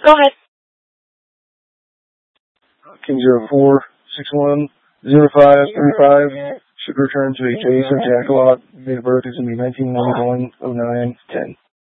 Go ahead. King 04610535 should return to a Jason Jackalot. Date of birth is going to be 1991-09-10.